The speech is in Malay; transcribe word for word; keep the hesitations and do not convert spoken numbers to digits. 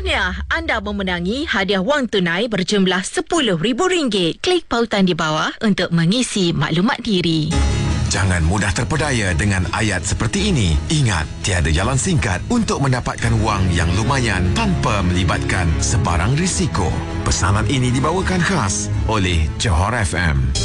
Tahniah, anda memenangi hadiah wang tunai berjumlah sepuluh ribu ringgit. Klik pautan di bawah untuk mengisi maklumat diri. Jangan mudah terpedaya dengan ayat seperti ini. Ingat, tiada jalan singkat untuk mendapatkan wang yang lumayan tanpa melibatkan sebarang risiko. Pesanan ini dibawakan khas oleh Johor F M.